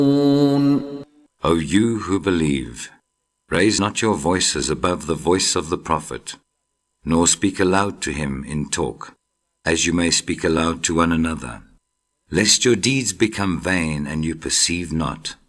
O you who believe, raise not your voices above the voice of the Prophet, nor speak aloud to him in talk, as you may speak aloud to one another, lest your deeds become vain and you perceive not.